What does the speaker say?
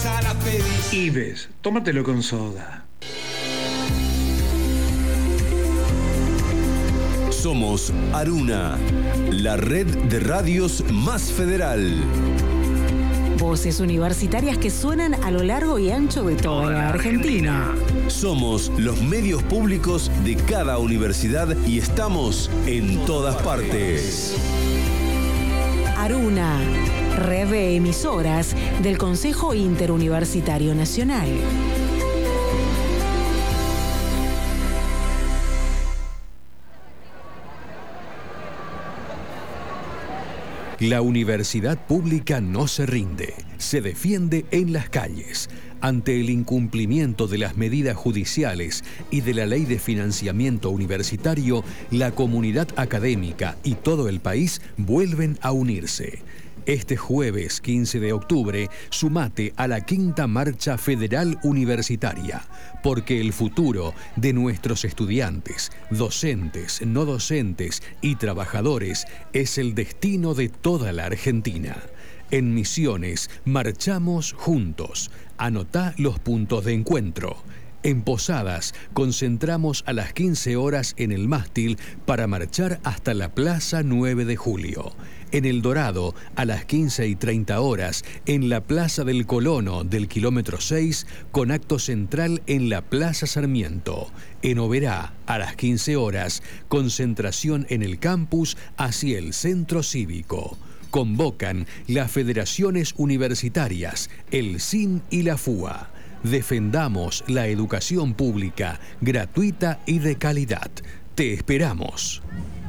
manzana pedís. Ives, tómatelo con soda. Somos Aruna, la red de radios más federal. Voces universitarias que suenan a lo largo y ancho de toda la Argentina. Somos los medios públicos de cada universidad y estamos en todas partes. Aruna, red de emisoras del Consejo Interuniversitario Nacional. La universidad pública no se rinde, se defiende en las calles. Ante el incumplimiento de las medidas judiciales y de la ley de financiamiento universitario, la comunidad académica y todo el país vuelven a unirse. Este jueves 15 de octubre, sumate a la Quinta Marcha Federal Universitaria, porque el futuro de nuestros estudiantes, docentes, no docentes y trabajadores es el destino de toda la Argentina. En Misiones, marchamos juntos. Anotá los puntos de encuentro. En Posadas, concentramos a las 15 horas en el mástil para marchar hasta la Plaza 9 de Julio. En El Dorado, a las 15:30 horas, en la Plaza del Colono del kilómetro 6, con acto central en la Plaza Sarmiento. En Oberá, a las 15 horas, concentración en el campus hacia el Centro Cívico. Convocan las federaciones universitarias, el CIN y la FUA. Defendamos la educación pública, gratuita y de calidad. Te esperamos.